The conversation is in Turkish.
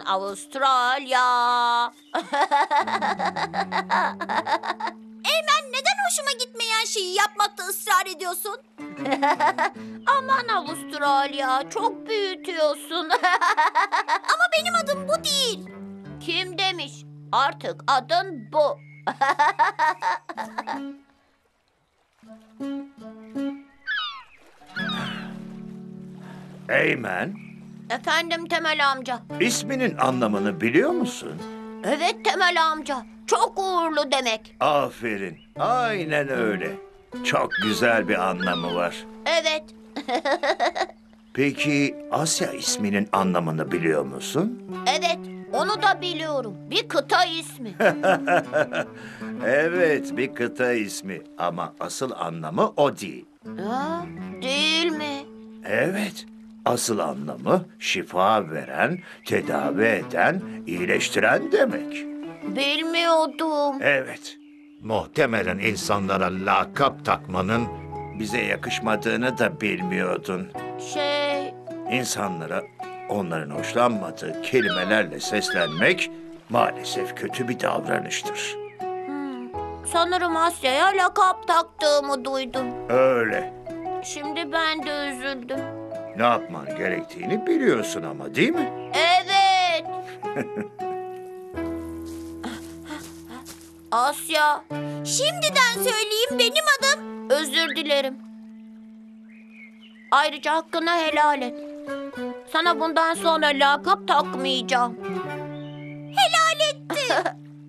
Avustralya. Eymen, neden hoşuma gitmeyen şeyi yapmakta ısrar ediyorsun? Aman Avustralya, çok büyütüyorsun. Ama benim adım bu değil. Kim demiş? Artık adın bu. Eymen, Efendim Temel amca. isminin anlamını biliyor musun? Evet Temel amca. Çok uğurlu demek. Aferin, aynen öyle. Çok güzel bir anlamı var. Evet. Peki Asya isminin anlamını biliyor musun? Evet. Onu da biliyorum. Bir kıta ismi. Evet, bir kıta ismi ama asıl anlamı o değil. Ha, değil mi? Evet, asıl anlamı şifa veren, tedavi eden, iyileştiren demek. Bilmiyordum. Evet, muhtemelen insanlara lakap takmanın bize yakışmadığını da bilmiyordun. İnsanlara onların hoşlanmadığı kelimelerle seslenmek maalesef kötü bir davranıştır. Sanırım Asya'ya lakap taktığımı duydum. Öyle. Şimdi ben de üzüldüm. Ne yapman gerektiğini biliyorsun ama değil mi? Evet. Asya, Şimdiden söyleyeyim, benim adım... özür dilerim. Ayrıca hakkını helal et. Sana bundan sonra lakap takmayacağım.